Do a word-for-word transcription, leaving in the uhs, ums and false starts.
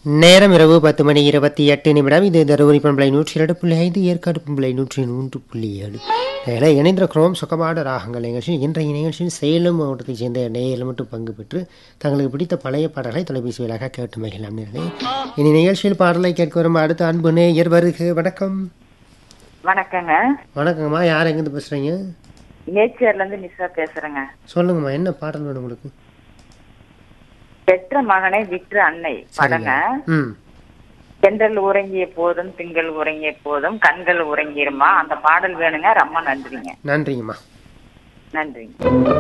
நேரம் இரவு பத்து மணி இருபத்தி எட்டு நிமிடம். இது தருமபுரி பண்பலை நூற்றி இரண்டு புள்ளி ஐந்து, ஏற்காடு பண்பலை நூற்றி மூன்று புள்ளி ஏழு. இதில் இணைந்திருக்கிறோம் சுகமான ராகங்கள் நிகழ்ச்சி. இன்றைய நிகழ்ச்சியில் சேலம் மாவட்டத்தைச் சேர்ந்த நேயர்கள் மட்டும் பங்கு பெற்று தங்களுக்கு பிடித்த பழைய பாடல்களை தொலைபேசி வழியாக கேட்டு மகிழலாம். நேயர்களே, இனி நிகழ்ச்சியில் பாடலை கேட்க வரும் அடுத்த அன்பு நேயர் வருக. வணக்கம். வணக்கங்க. வணக்கங்கம்மா, யார் எங்கேருந்து பேசுறீங்க? நேச்சர்ல இருந்து நிஷா பேசுறேங்க. சொல்லுங்கம்மா, என்ன பாடல் வேணும் உங்களுக்கு? பெற்ற மகனை விற்ற அன்னை படங்க. ம் தென்றல் உறங்கிய போதும் திங்கள் உறங்கிய போதும் கண்கள் உறங்கிருமா, அந்த பாடல் வேணுங்க. ரொம்ப நன்றிங்க. நன்றிங்கம்மா. நன்றிங்க.